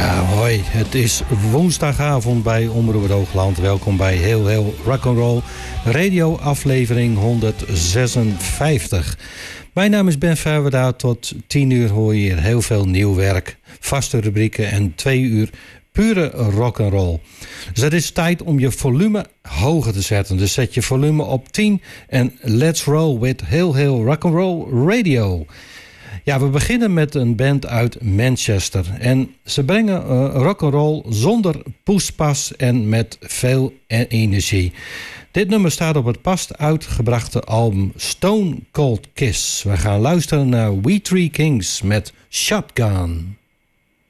Ja, hoi. Het is woensdagavond bij Omroep Hoogland. Welkom bij Heel Rock'n'Roll Radio aflevering 156. Mijn naam is Ben Verwerda. Tot 10 uur hoor je hier heel veel nieuw werk, vaste rubrieken en 2 uur pure rock'n'roll. Dus het is tijd om je volume hoger te zetten. Dus zet je volume op 10 en let's roll with Heel Rock'n'Roll Radio. Ja, we beginnen met een band uit Manchester. En ze brengen rock'n'roll zonder poespas en met veel energie. Dit nummer staat op het pas uitgebrachte album Stone Cold Kiss. We gaan luisteren naar We Three Kings met Shotgun.